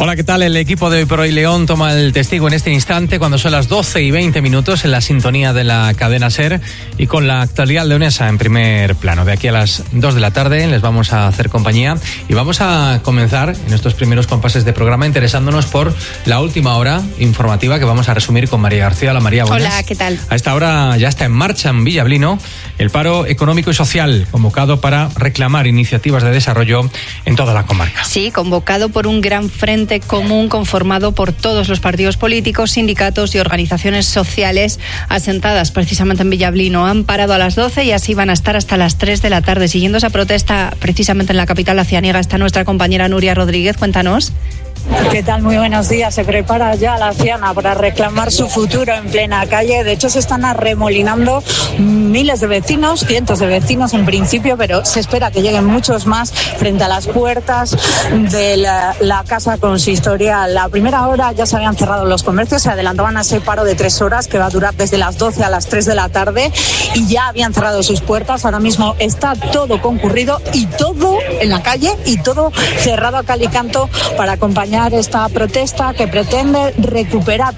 Hola, ¿qué tal? El equipo de Hoy por Hoy León toma el testigo en este instante cuando son las 12:20 en la sintonía de la cadena SER y con la actualidad leonesa en primer plano. De aquí a las 2 de la tarde les vamos a hacer compañía y vamos a comenzar en estos primeros compases de programa interesándonos por la última hora informativa que vamos a resumir con María García. Hola, María, buenas. Hola, ¿qué tal? A esta hora ya está en marcha en Villablino el paro económico y social convocado para reclamar iniciativas de desarrollo en toda la comarca. Sí, convocado por un gran frente común conformado por todos los partidos políticos, sindicatos y organizaciones sociales asentadas precisamente en Villablino. Han parado a las 12 y así van a estar hasta las 3 de la tarde. Siguiendo esa protesta precisamente en la capital acianiega está nuestra compañera Nuria Rodríguez. Cuéntanos. ¿Qué tal? Muy buenos días. Se prepara ya la Aciana para reclamar su futuro en plena calle. De hecho, se están arremolinando miles de vecinos, cientos de vecinos en principio, pero se espera que lleguen muchos más frente a las puertas de la casa consistorial. A primera hora ya se habían cerrado los comercios, se adelantaban a ese paro de 3 horas que va a durar desde las 12 a las 3 de la tarde y ya habían cerrado sus puertas. Ahora mismo está todo concurrido y todo en la calle y todo cerrado a cal y canto para acompañar esta protesta que pretende recuperar,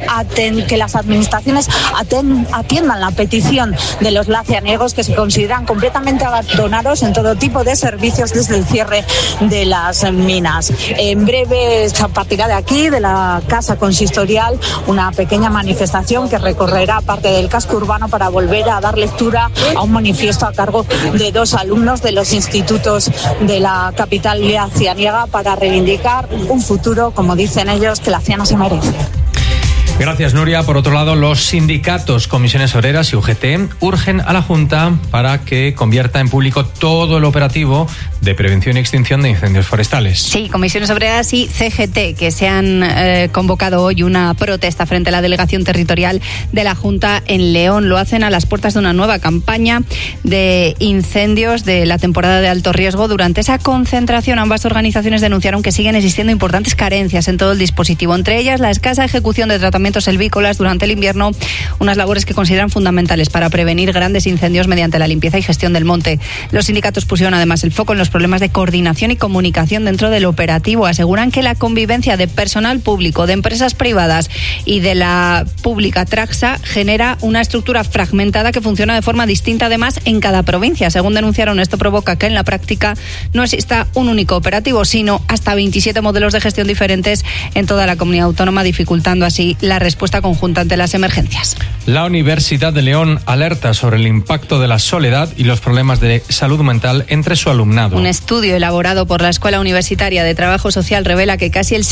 que las administraciones atiendan la petición de los lacianegos que se consideran completamente abandonados en todo tipo de servicios desde el cierre de las minas. En breve partirá de aquí, de la casa consistorial, una pequeña manifestación que recorrerá parte del casco urbano para volver a dar lectura a un manifiesto a cargo de 2 alumnos de los institutos de la capital lacianiega para reivindicar un futuro, como dicen ellos, que la Aciana se merece. Gracias, Nuria. Por otro lado, los sindicatos, comisiones obreras y UGT urgen a la Junta para que convierta en público todo el operativo de prevención y extinción de incendios forestales. Sí, comisiones obreras y CGT que se han convocado hoy una protesta frente a la delegación territorial de la Junta en León. Lo hacen a las puertas de una nueva campaña de incendios de la temporada de alto riesgo. Durante esa concentración, ambas organizaciones denunciaron que siguen existiendo importantes carencias en todo el dispositivo, entre ellas la escasa ejecución de tratamientos selvícolas durante el invierno, unas labores que consideran fundamentales para prevenir grandes incendios mediante la limpieza y gestión del monte. Los sindicatos pusieron además el foco en los problemas de coordinación y comunicación dentro del operativo. Aseguran que la convivencia de personal público, de empresas privadas y de la pública Traxa genera una estructura fragmentada que funciona de forma distinta además en cada provincia. Según denunciaron, esto provoca que en la práctica no exista un único operativo, sino hasta 27 modelos de gestión diferentes en toda la comunidad autónoma, dificultando así la respuesta conjunta ante las emergencias. La Universidad de León alerta sobre el impacto de la soledad y los problemas de salud mental entre su alumnado. Un estudio elaborado por la Escuela Universitaria de Trabajo Social revela que casi el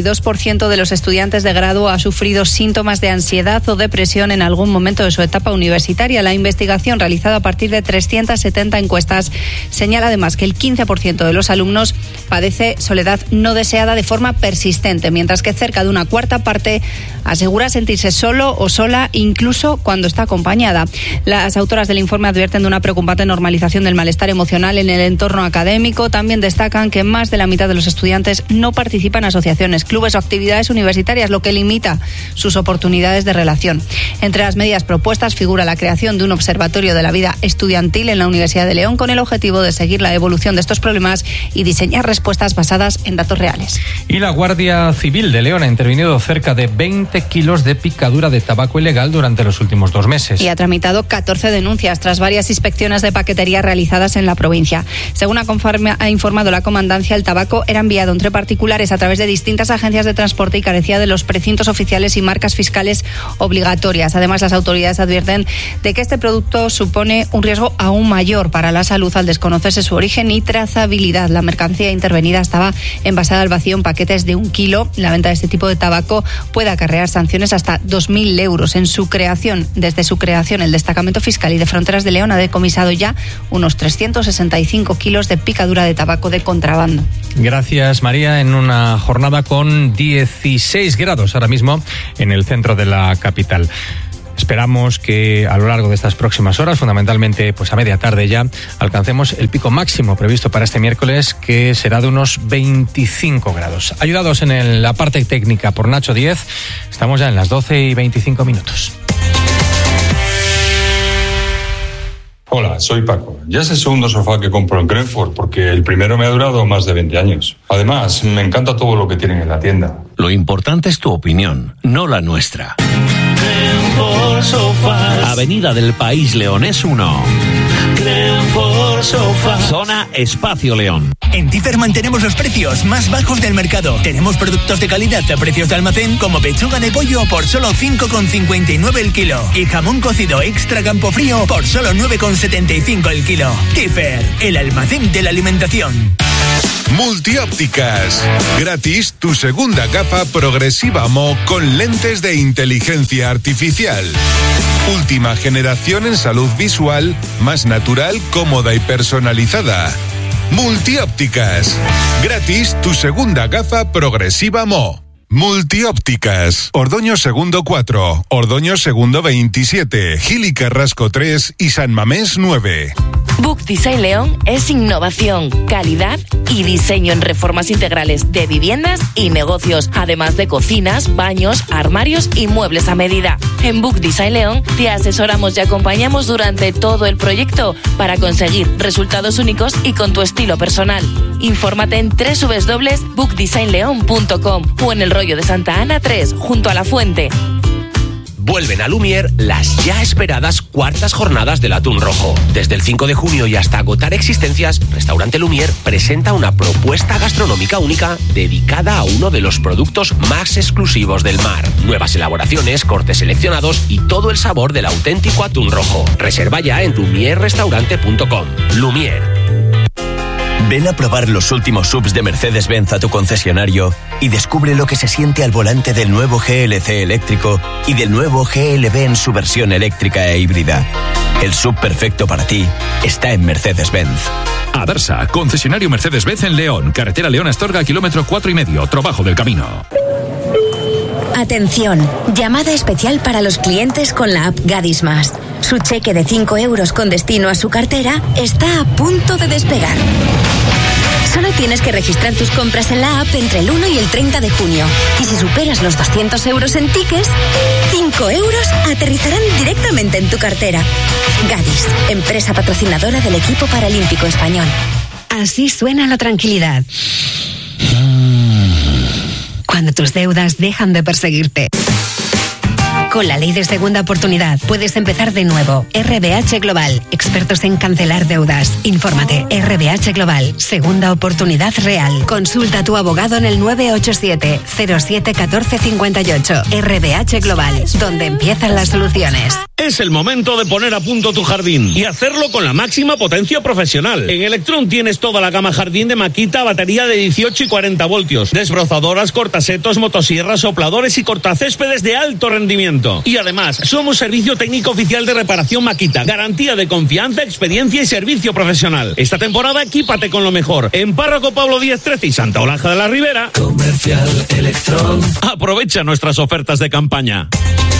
72% de los estudiantes de grado ha sufrido síntomas de ansiedad o depresión en algún momento de su etapa universitaria. La investigación, realizada a partir de 370 encuestas, señala además que el 15% de los alumnos padece soledad no deseada de forma persistente, mientras que cerca de una cuarta parte asegura sentirse solo o sola incluso cuando está acompañada. Las autoras del informe advierten de una preocupante normalización del malestar emocional en el entorno académico. También destacan que más de la mitad de los estudiantes no participan en asociaciones, clubes o actividades universitarias, lo que limita sus oportunidades de relación. Entre las medidas propuestas figura la creación de un observatorio de la vida estudiantil en la Universidad de León con el objetivo de seguir la evolución de estos problemas y diseñar respuestas basadas en datos reales. Y la Guardia Civil de León ha intervenido cerca de 20 kilos de picadura de tabaco ilegal durante los últimos 2 meses. Y ha tramitado 14 denuncias tras varias inspecciones de paquetería realizadas en la provincia. Según ha informado la comandancia, el tabaco era enviado entre particulares a través de distintas agencias de transporte y carecía de los precintos oficiales y marcas fiscales obligatorias. Además, las autoridades advierten de que este producto supone un riesgo aún mayor para la salud al desconocerse su origen y trazabilidad. La mercancía intervenida estaba envasada al vacío en paquetes de 1 kilo. La venta de este tipo de tabaco puede acarrear sanciones hasta 2.000 euros. Desde su creación, el Destacamento Fiscal y de Fronteras de León ha decomisado ya unos 365 kilos de picadura de tabaco de contrabando. Gracias, María. En una jornada con 16 grados ahora mismo en el centro de la capital. Esperamos que a lo largo de estas próximas horas, fundamentalmente pues a media tarde ya, alcancemos el pico máximo previsto para este miércoles, que será de unos 25 grados. Ayudados en la parte técnica por Nacho Díez, estamos ya en las 12:25. Hola, soy Paco. Ya es el segundo sofá que compro en Crenford porque el primero me ha durado más de 20 años. Además, me encanta todo lo que tienen en la tienda. Lo importante es tu opinión, no la nuestra. Crenford Sofás. Avenida del País Leonés 1. Crenford Sofás. Zona Espacio León. En Tifer mantenemos los precios más bajos del mercado. Tenemos productos de calidad a precios de almacén como pechuga de pollo por solo 5,59 el kilo y jamón cocido extra Campofrío por solo 9,75 el kilo. Tifer, el almacén de la alimentación. Multiópticas. Gratis tu segunda gafa progresiva Mo con lentes de inteligencia artificial. Última generación en salud visual, más natural, cómoda y personalizada. Multiópticas. Gratis tu segunda gafa progresiva Mo. Multiópticas. Ordoño Segundo 4, Ordoño Segundo 27, Gil y Carrasco 3 y San Mamés 9. Book Design León es innovación, calidad y diseño en reformas integrales de viviendas y negocios, además de cocinas, baños, armarios y muebles a medida. En Book Design León te asesoramos y acompañamos durante todo el proyecto para conseguir resultados únicos y con tu estilo personal. Infórmate en www.bookdesignleon.com o en el Rollo de Santa Ana 3, junto a La Fuente. Vuelven a Lumière las ya esperadas cuartas jornadas del atún rojo. Desde el 5 de junio y hasta agotar existencias, Restaurante Lumière presenta una propuesta gastronómica única dedicada a uno de los productos más exclusivos del mar. Nuevas elaboraciones, cortes seleccionados y todo el sabor del auténtico atún rojo. Reserva ya en lumierrestaurante.com. Lumière. Ven a probar los últimos SUVs de Mercedes-Benz a tu concesionario y descubre lo que se siente al volante del nuevo GLC eléctrico y del nuevo GLB en su versión eléctrica e híbrida. El SUV perfecto para ti está en Mercedes-Benz. Aversa, concesionario Mercedes-Benz en León, carretera León-Astorga, kilómetro 4,5, Trabajo del Camino. Atención, llamada especial para los clientes con la app Gadis Más. Su cheque de 5 euros con destino a su cartera está a punto de despegar. Solo tienes que registrar tus compras en la app entre el 1 y el 30 de junio. Y si superas los 200 euros en tickets, 5 euros aterrizarán directamente en tu cartera. Gadis, empresa patrocinadora del equipo paralímpico español. Así suena la tranquilidad. Cuando tus deudas dejan de perseguirte. Con la ley de segunda oportunidad puedes empezar de nuevo. RBH Global, expertos en cancelar deudas. Infórmate. RBH Global, segunda oportunidad real. Consulta a tu abogado en el 987 07 14 58. RBH Global, donde empiezan las soluciones. Es el momento de poner a punto tu jardín y hacerlo con la máxima potencia profesional. En Electron tienes toda la gama jardín de Makita, batería de 18 y 40 voltios, desbrozadoras, cortasetos, motosierras, sopladores y cortacéspedes de alto rendimiento. Y además, somos servicio técnico oficial de reparación Makita, garantía de confianza, experiencia y servicio profesional. Esta temporada equípate con lo mejor. En Párroco Pablo Díaz 13 y Santa Olaja de la Ribera. Comercial Electron. Aprovecha nuestras ofertas de campaña.